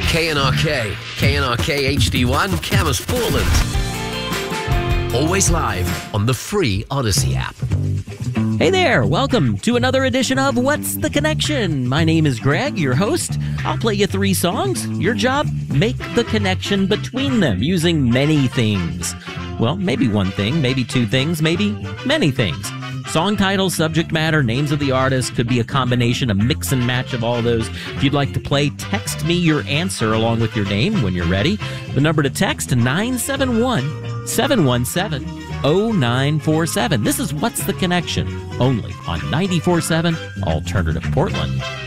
KNRK, KNRK HD1, Camas, Portland. Always live on the free Odyssey app. Hey there, welcome to another edition of What's the Connection? My name is Greg, your host. I'll play you 3 songs. Your job, make the connection between them using many things. Well, maybe one thing, maybe 2 things, maybe many things. Song titles, subject matter, names of the artist, could be a combination, a mix and match of all those. If you'd like to play, text me your answer along with your name when you're ready. The number to text, 971-717-0947. This is What's the Connection? Only on 94.7 Alternative Portland.